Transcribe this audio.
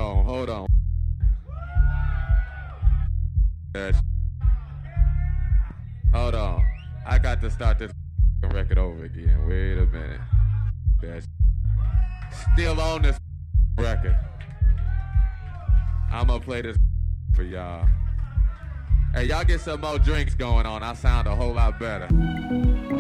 hold on. Hold on. I got to start this record over again. Wait a minute. That's still on this record. I'm gonna play this for y'all. Hey, y'all get some more drinks going on. I sound a whole lot better.